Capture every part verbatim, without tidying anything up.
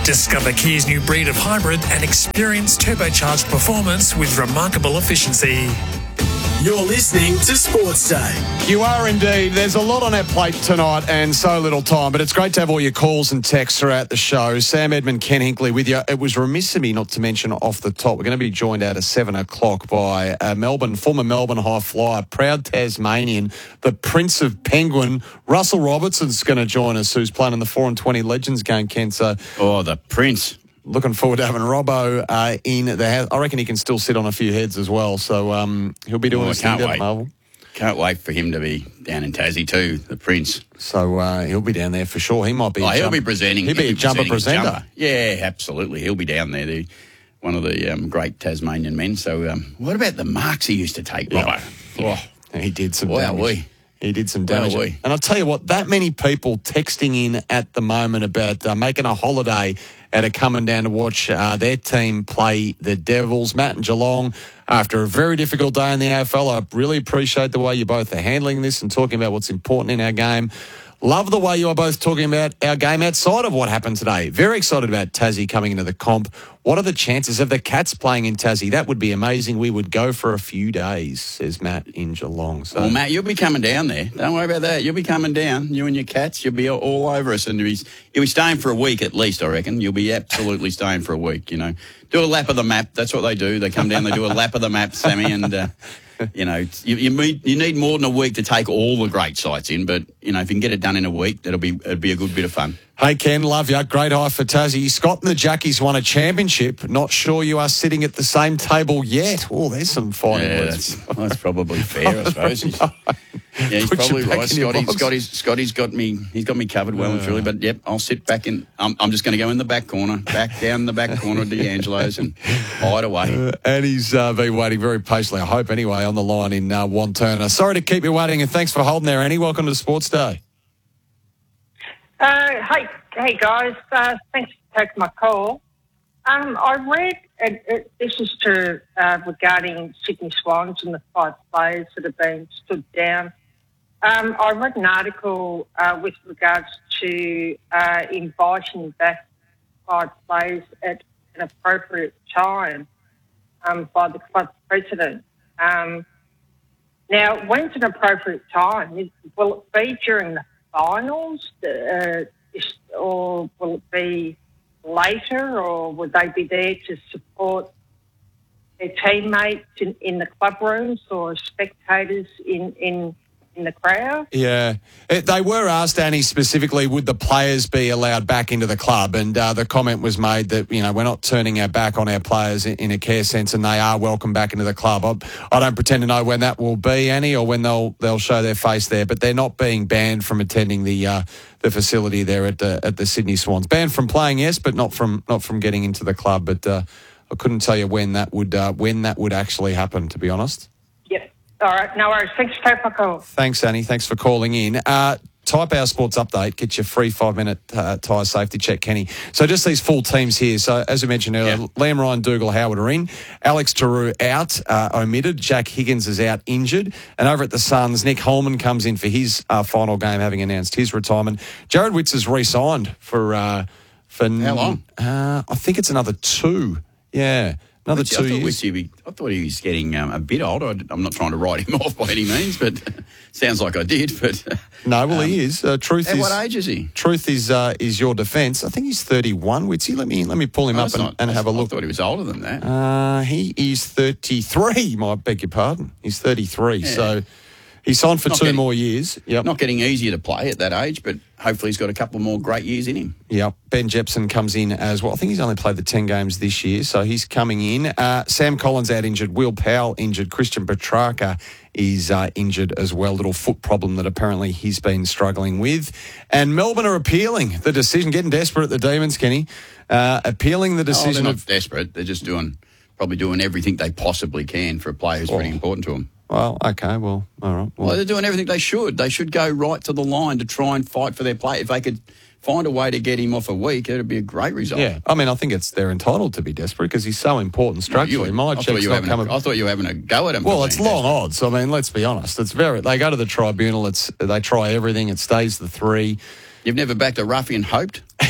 Discover Kia's new breed of hybrid and experience turbocharged performance with remarkable efficiency. You're listening to Sports Day. You are indeed. There's a lot on our plate tonight and so little time, but it's great to have all your calls and texts throughout the show. Sam Edmund, Ken Hinkley with you. It was remiss of me not to mention off the top, we're going to be joined out at seven o'clock by uh, Melbourne, former Melbourne high flyer, proud Tasmanian, the Prince of Penguin. Russell Robertson's going to join us, who's playing in the four and twenty Legends game, Ken. So, oh, the Prince. Looking forward to having Robbo uh, in the house. I reckon he can still sit on a few heads as well. So um, he'll be doing oh, his thing down at Marvel. Can't wait for him to be down in Tassie too, the Prince. So uh, he'll be down there for sure. He might be. Oh, a he'll jump- be presenting. He'll be a jumper presenter. Jumper. Yeah, absolutely. He'll be down there. The, one of the um, great Tasmanian men. So um, what about the marks he used to take, Yeah. Robbo? Oh, he did some wow, damage. we. He did some damage. Well, we. And I'll tell you what, that many people texting in at the moment about uh, making a holiday out of coming down to watch uh, their team play the Devils. Matt and Geelong, after a very difficult day in the A F L, I really appreciate the way you both are handling this and talking about what's important in our game. Love the way you are both talking about our game outside of what happened today. Very excited about Tassie coming into the comp. What are the chances of the Cats playing in Tassie? That would be amazing. We would go for a few days, says Matt in Geelong. So, well, Matt, you'll be coming down there. Don't worry about that. You'll be coming down. You and your Cats, you'll be all over us. And you'll be, you'll be staying for a week at least, I reckon. You'll be absolutely staying for a week, you know. Do a lap of the map. That's what they do. They come down, they do a lap of the map, Sammy, and... Uh, You know, you, you need you need more than a week to take all the great sites in, but you know, if you can get it done in a week, that'll be it'll be a good bit of fun. Hey Ken, love you. Great eye for Tassie. Scott and the Jackies won a championship. Not sure you are sitting at the same table yet. Oh, there's some fighting Yeah, words. that's, that's probably fair, I suppose. He's, yeah, he's Put probably you back right. in your Scotty, box. Scotty's, Scotty's got me. He's got me covered well and truly. But yep, I'll sit back in. I'm, I'm just going to go in the back corner, back down the back corner of D'Angelo's and hide away. Uh, and he's uh, been waiting very patiently, I hope, anyway, on the line in uh, Wanturna. Sorry to keep you waiting, and thanks for holding there, Annie. Welcome to Sports Day. Uh, hey, hey guys, uh, thanks for taking my call. Um, I read, and it, this is to uh, regarding Sydney Swans and the five players that have been stood down. Um, I read an article uh, with regards to uh, inviting back five players at an appropriate time um, by the club president. Um, now, when's an appropriate time? Is, will it be during the finals, uh, is, or will it be later, or would they be there to support their teammates in, in the club rooms or spectators in, in, in the crowd? Yeah. It, they were asked, Annie, specifically, would the players be allowed back into the club? And uh, the comment was made that, you know, we're not turning our back on our players in, in a care sense, and they are welcome back into the club. I, I don't pretend to know when that will be, Annie, or when they'll they'll show their face there, but they're not being banned from attending the uh, the facility there at the at the Sydney Swans. Banned from playing, yes, but not from not from getting into the club. But uh, I couldn't tell you when that would uh, when that would actually happen, to be honest. Yep. All right, no worries. Thanks for taking my call. Thanks, Annie. Thanks for calling in. Uh, Type our sports update, get your free five-minute uh, tyre safety check, Kenny. So just these full teams here. So as we mentioned earlier, yeah. Liam Ryan, Dougal, Howard are in. Alex Tarou out, uh, omitted. Jack Higgins is out, injured. And over at the Suns, Nick Holman comes in for his uh, final game, having announced his retirement. Jared Witts has re-signed for... Uh, for How long? Uh, I think it's another two. Yeah. Another Which, two I thought years. Be, I thought he was getting um, a bit older. I'm not trying to write him off by any means, but sounds like I did. But no, well, um, he is. Uh, truth at is. What age is he? Truth is uh, is your defence. I think he's thirty-one. Witsy, let me let me pull him oh, up and, not, and have a look. I thought he was older than that. Uh, he is thirty-three. I beg your pardon. He's thirty-three. Yeah. So he signed for not two getting, more years. Yep. Not getting easier to play at that age, but hopefully he's got a couple more great years in him. Yep. Ben Jepson comes in as well. I think he's only played the ten games this year, so he's coming in. Uh, Sam Collins out injured. Will Powell injured. Christian Petrarca is uh, injured as well. Little foot problem that apparently he's been struggling with. And Melbourne are appealing the decision, getting desperate at the Demons, Kenny. Uh, appealing the decision. Oh, they're not of desperate. They're just doing probably doing everything they possibly can for a player who's oh. pretty important to them. Well, okay, well, all right. Well, well, they're doing everything they should. They should go right to the line to try and fight for their play. If they could find a way to get him off a week, it would be a great result. yeah, I mean, I think it's they're entitled to be desperate because he's so important structurally. You, My I, thought check's you were not having coming. a, I thought you were having a go at him. Well, for it's being long desperate. odds. I mean, let's be honest. It's very. They go to the tribunal. It's they try everything. It stays the three. You've never backed a ruffian hoped? Of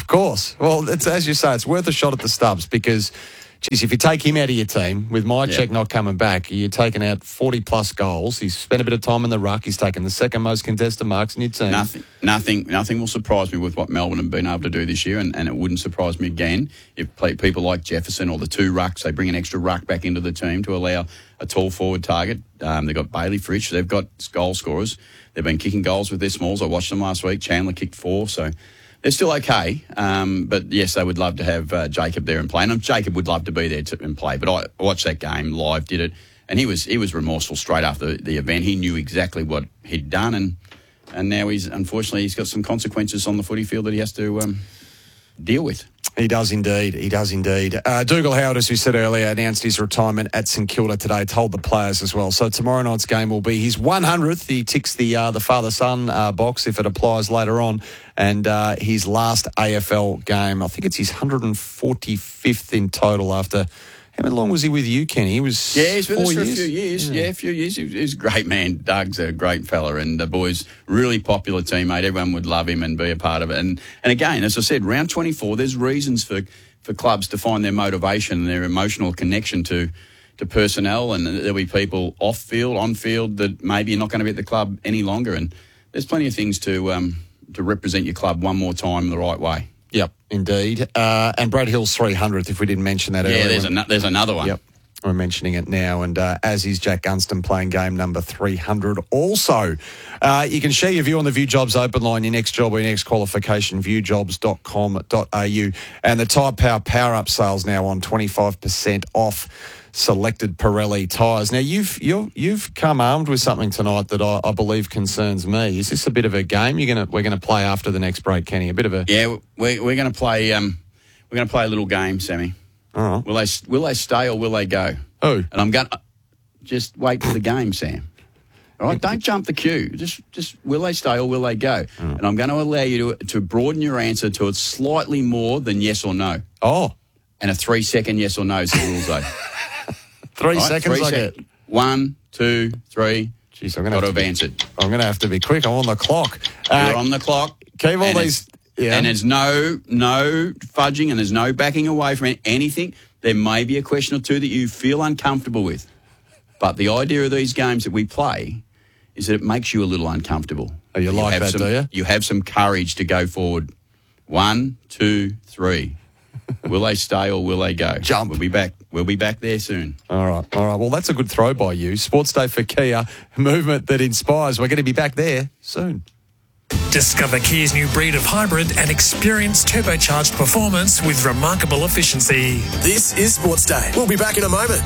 course. Well, it's, as you say, it's worth a shot at the Stubbs because, geez, if you take him out of your team, with my Yeah. check not coming back, you're taking out forty-plus goals. He's spent a bit of time in the ruck. He's taken the second most contested marks in your team. Nothing, nothing, nothing will surprise me with what Melbourne have been able to do this year, and, and it wouldn't surprise me again if play, people like Jefferson or the two rucks, they bring an extra ruck back into the team to allow a tall forward target. Um, they've got Bailey Fritsch. They've got goal scorers. They've been kicking goals with their smalls. I watched them last week. Chandler kicked four, so they're still okay. Um, but, yes, they would love to have uh, Jacob there and play. And Jacob would love to be there to, and play. But I watched that game live, did it, and he was he was remorseful straight after the, the event. He knew exactly what he'd done, and and now he's, unfortunately, he's got some consequences on the footy field that he has to um, deal with. He does indeed. He does indeed. Uh, Dougal Howard, as we said earlier, announced his retirement at St Kilda today, told the players as well. So tomorrow night's game will be his one hundredth. He ticks the uh, the father-son uh, box if it applies later on. And uh, his last A F L game, I think it's his one hundred forty-fifth in total after... How long was he with you, Kenny? He was Yeah, he's been four with us for a years? few years. Yeah. Yeah, a few years. He- He's a great man. Doug's a great fella, and the boys, really popular teammate. Everyone would love him and be a part of it. And and again, as I said, round twenty-four, there's reasons for, for clubs to find their motivation and their emotional connection to to personnel, and there'll be people off field, on field that maybe are not going to be at the club any longer. And there's plenty of things to um, to represent your club one more time the right way. Yep, indeed. Uh, and Brad Hill's three hundredth, if we didn't mention that earlier. Yeah, there's, an, there's another one. Yep. We're mentioning it now, and uh, as is Jack Gunston playing game number three hundred also. Uh, you can share your view on the View Jobs open line, your next job or your next qualification, view jobs dot com dot a u. And the Tyre Power Power-Up sales now on twenty-five percent off selected Pirelli tyres. Now, you've you've you've come armed with something tonight that I, I believe concerns me. Is this a bit of a game you're gonna we're going to play after the next break, Kenny? A bit of a... Yeah, we're, we're going to play um, we're going to play a little game, Sammy. All right. Will they will they stay or will they go? Oh. And I'm going to just wait for the game, Sam. All right, don't jump the queue. Just just will they stay or will they go? Mm. And I'm going to allow you to to broaden your answer to slightly more than yes or no. Oh, And a three second yes or no is the rules though. three Right, seconds three I sec- get. One, two, three. Jeez, I'm going Got to to have be, answered. I'm going to have to be quick. I'm on the clock. Uh, You're on the clock. keep all and these... it's- Yeah. And there's no no fudging and there's no backing away from anything. There may be a question or two that you feel uncomfortable with. But the idea of these games that we play is that it makes you a little uncomfortable. Oh, you like have that, some, do you? You have some courage to go forward. One, two, three. Will they stay or will they go? Jump. We'll be back. We'll be back there soon. All right, all right. Well, that's a good throw by you. Sports Day for Kia, movement that inspires. We're going to be back there soon. Discover Kia's new breed of hybrid and experience turbocharged performance with remarkable efficiency. This is Sports Day. We'll be back in a moment.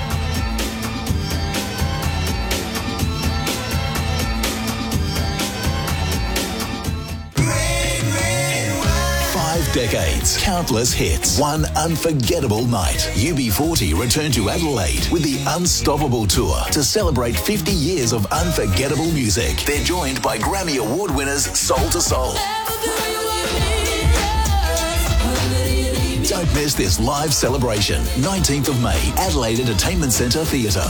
Five decades, countless hits, one unforgettable night. U B forty return to Adelaide with the Unstoppable Tour to celebrate fifty years of unforgettable music. They're joined by Grammy Award winners Soul to Soul. Don't miss this live celebration. nineteenth of May, Adelaide Entertainment Centre Theatre.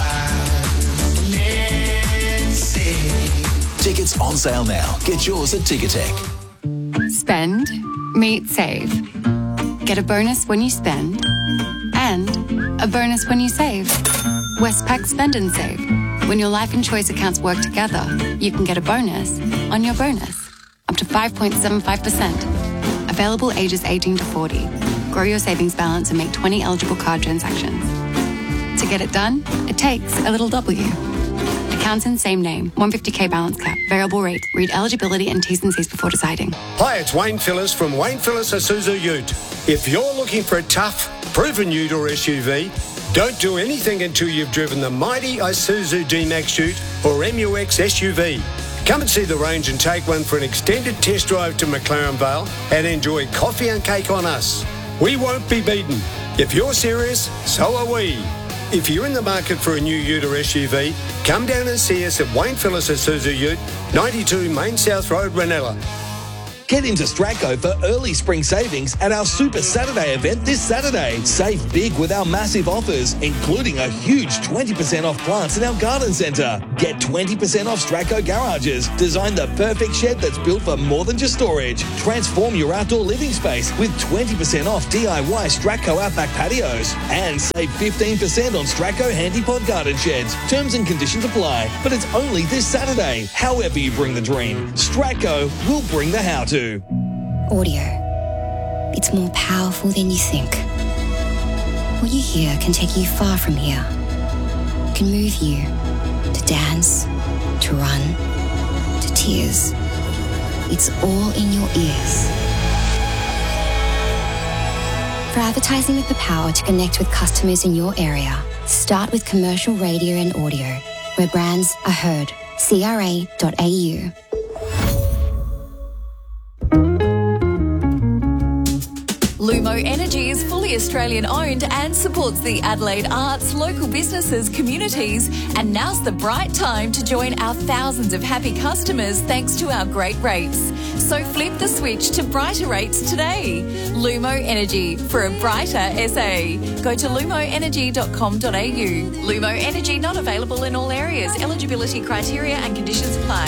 Tickets on sale now. Get yours at Ticketek. Spend, meet, save. Get a bonus when you spend and a bonus when you save. Westpac Spend and Save. When your life and choice accounts work together, you can get a bonus on your bonus. Up to five point seven five percent. Available ages eighteen to forty. Grow your savings balance and make twenty eligible card transactions. To get it done, it takes a little W. Accounts in same name. one hundred fifty k balance cap. Variable rate. Read eligibility and T's and C's before deciding. Hi, it's Wayne Phillips from Wayne Phillips Isuzu Ute. If you're looking for a tough, proven ute or S U V, don't do anything until you've driven the mighty Isuzu D-Max Ute or M U X S U V. Come and see the range and take one for an extended test drive to McLaren Vale and enjoy coffee and cake on us. We won't be beaten. If you're serious, so are we. If you're in the market for a new ute or S U V, come down and see us at Wayne Phillips Isuzu Ute, ninety-two Main South Road, Ranella. Get into Stratco for early spring savings at our Super Saturday event this Saturday. Save big with our massive offers, including a huge twenty percent off plants in our garden centre. Get twenty percent off Stratco garages. Design the perfect shed that's built for more than just storage. Transform your outdoor living space with twenty percent off D I Y Stratco Outback patios. And save fifteen percent on Stratco Handy Pod garden sheds. Terms and conditions apply, but it's only this Saturday. However you bring the dream, Stratco will bring the how-to. Audio. It's more powerful than you think. What you hear can take you far from here. It can move you to dance, to run, to tears. It's all in your ears. For advertising with the power to connect with customers in your area, start with commercial radio and audio, where brands are heard. C R A dot A U. Lumo Energy is fully Australian owned and supports the Adelaide arts, local businesses, communities, and now's the bright time to join our thousands of happy customers thanks to our great rates. So flip the switch to brighter rates today. Lumo Energy, for a brighter S A. Go to lumo energy dot com dot a u. Lumo Energy not available in all areas. Eligibility criteria and conditions apply.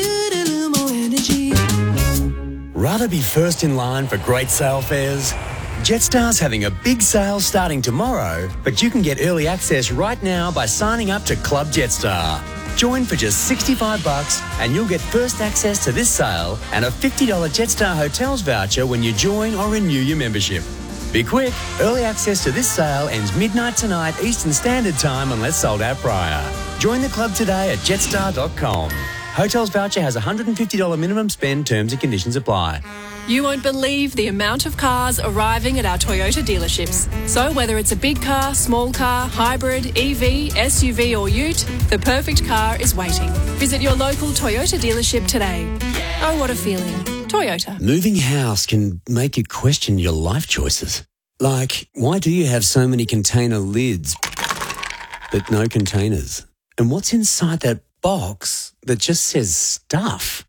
Rather be first in line for great sale fares? Jetstar's having a big sale starting tomorrow, but you can get early access right now by signing up to Club Jetstar. Join for just sixty-five bucks and you'll get first access to this sale and a fifty dollars Jetstar Hotels voucher when you join or renew your membership. Be quick, early access to this sale ends midnight tonight Eastern Standard Time unless sold out prior. Join the club today at jetstar dot com. Hotels voucher has a one hundred fifty dollars minimum spend. Terms and conditions apply. You won't believe the amount of cars arriving at our Toyota dealerships. So whether it's a big car, small car, hybrid, E V, S U V or ute, the perfect car is waiting. Visit your local Toyota dealership today. Oh, what a feeling. Toyota. Moving house can make you question your life choices. Like, why do you have so many container lids but no containers? And what's inside that box that just says stuff?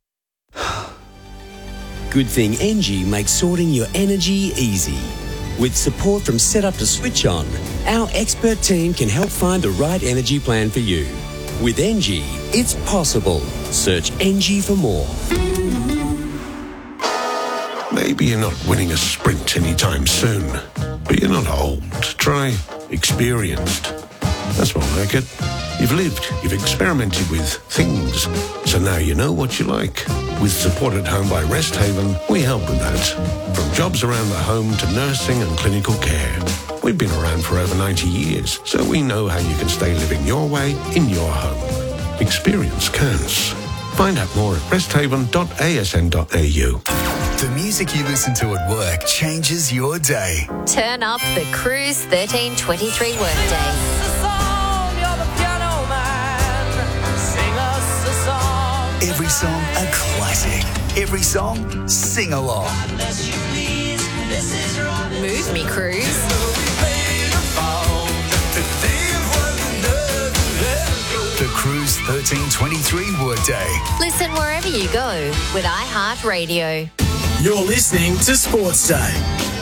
Good thing Engie makes sorting your energy easy. With support from setup to switch on, our expert team can help find the right energy plan for you. With Engie, it's possible. Search Engie for more. Maybe you're not winning a sprint anytime soon, but you're not old. Try experienced. That's more like it. You've lived, you've experimented with things, so now you know what you like. With support at home by Rest Haven, we help with that. From jobs around the home to nursing and clinical care. We've been around for over ninety years, so we know how you can stay living your way in your home. Experience counts. Find out more at rest haven dot a s n dot a u. The music you listen to at work changes your day. Turn up the Cruise thirteen twenty-three workday. Every song a classic. Every song, sing along. Move me, Cruise. The Cruise thirteen twenty-three workday. Listen wherever you go with iHeartRadio. You're listening to Sports Day.